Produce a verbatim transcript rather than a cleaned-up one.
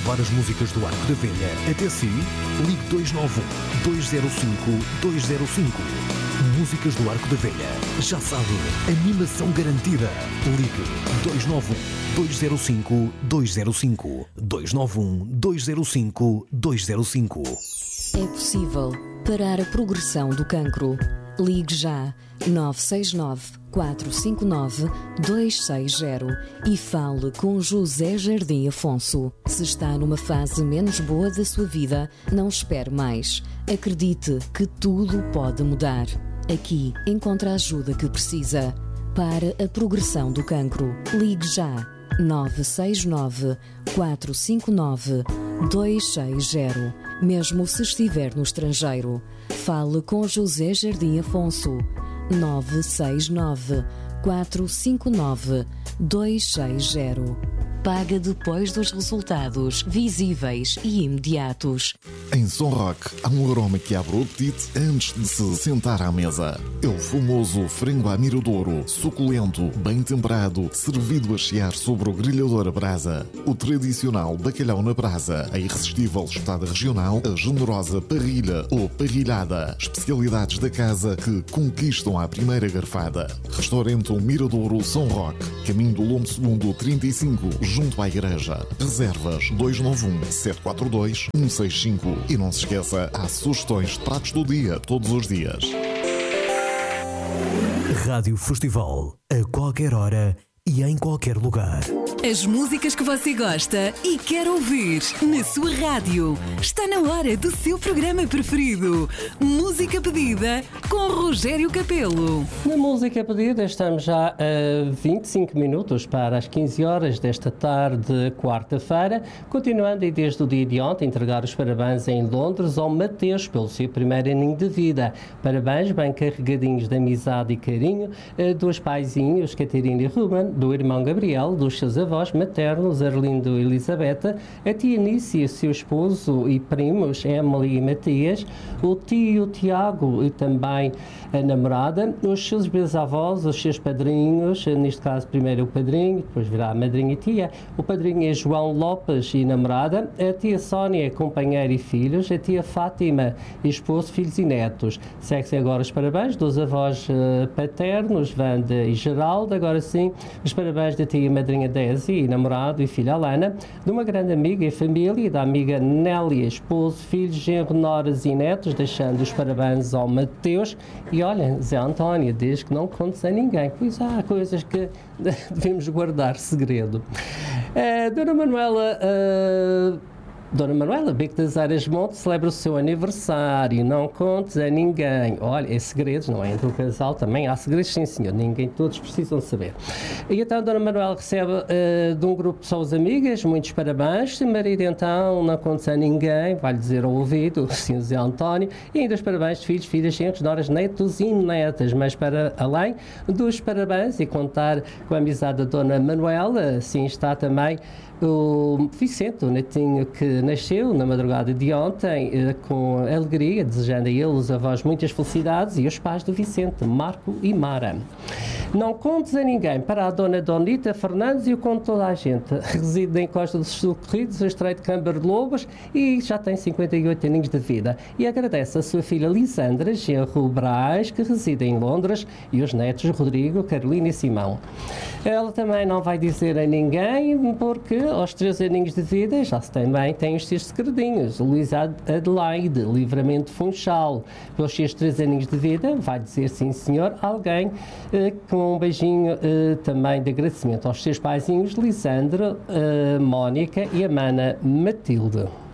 levar as músicas do Arco da Velha até si? Ligue dois nove um, dois zero cinco, dois zero cinco. Músicas do Arco da Velha. Já sabe, animação garantida. Ligue dois nove um, dois zero cinco, dois zero cinco. dois nove um, dois zero cinco, dois zero cinco. É possível parar a progressão do cancro. Ligue já nove seis nove, quatro cinco nove, dois seis zero e fale com José Jardim Afonso. Se está numa fase menos boa da sua vida, não espere mais. Acredite que tudo pode mudar. Aqui encontra a ajuda que precisa. Para a progressão do cancro, ligue já nove seis nove, quatro cinco nove, dois seis zero. Mesmo se estiver no estrangeiro, fale com José Jardim Afonso. nove seis nove, quatro cinco nove, dois seis zero. Paga depois dos resultados visíveis e imediatos. Em Som Rock há um aroma que abre o apetite antes de se sentar à mesa. É o famoso frango à miradouro, suculento, bem temperado, servido a chiar sobre o grelhador à brasa. O tradicional bacalhau na brasa, a irresistível espetada regional, a generosa parrilha ou parrilhada. Especialidades da casa que conquistam à primeira garfada. Restaurante Miradouro Som Rock, caminho do Lombo Segundo trinta e cinco, junto à igreja. Reservas dois nove um, sete quatro dois, um seis cinco. E não se esqueça, há sugestões de pratos do dia, todos os dias. Rádio Festival, a qualquer hora e em qualquer lugar. As músicas que você gosta e quer ouvir na sua rádio. Está na hora do seu programa preferido. Música Pedida com Rogério Capelo. Na Música Pedida estamos já a vinte e cinco minutos para as quinze horas desta tarde, quarta-feira, continuando e desde o dia de ontem entregar os parabéns em Londres ao Mateus pelo seu primeiro aninho de vida. Parabéns bem carregadinhos de amizade e carinho dos paizinhos Catarina e Ruben, do irmão Gabriel, dos seus avós maternos, Arlindo e Elisabetta, a tia Nícia, seu esposo e primos, Emily e Matias, o tio Tiago e também a namorada, os seus bisavós, os seus padrinhos, neste caso primeiro o padrinho, depois virá a madrinha e tia, o padrinho é João Lopes e namorada, a tia Sónia, companheira e filhos, a tia Fátima, esposo, filhos e netos. Segue-se agora os parabéns dos avós uh, paternos, Wanda e Geraldo, agora sim, os parabéns da tia e madrinha Desi e namorado e filha Alana, de uma grande amiga e família, da amiga Nélia, esposo, filhos, genro, noras e netos, deixando os parabéns ao Mateus. E olha, Zé António, diz que não contes a ninguém, pois há coisas que devemos guardar segredo. Uh, Dona Manuela... Uh, Dona Manuela Beco das Aras Monte celebra o seu aniversário. Não contes a ninguém. Olha, é segredos, não é? Entre o casal também há segredos, sim senhor. Ninguém, todos precisam saber. E então a Dona Manuela recebe uh, de um grupo de pessoas amigas muitos parabéns. Se marido então não contes a ninguém, vai-lhe dizer ao ouvido, o senhor Zé António. E ainda os parabéns de filhos, filhas, genros, noras, netos e netas. Mas para além dos parabéns e contar com a amizade da Dona Manuela, assim está também o Vicente, o netinho que nasceu na madrugada de ontem, com alegria, desejando a ele, os avós, muitas felicidades, e os pais do Vicente, Marco e Mara. Não contes a ninguém para a dona Donita Fernandes, e o conto toda a gente. Reside na encosta dos Socorridos, no Estreito de Câmara de Lobos, e já tem cinquenta e oito aninhos de vida. E agradece a sua filha Lisandra Genro Braz, que reside em Londres, e os netos Rodrigo, Carolina e Simão. Ela também não vai dizer a ninguém, porque aos três aninhos de vida já se também tem os seus segredinhos. Luísa Adelaide, Livramento Funchal, pelos seus três aninhos de vida, vai dizer sim senhor, alguém eh, com um beijinho eh, também de agradecimento aos seus paizinhos, Lisandro, eh, Mónica e a mana Matilde.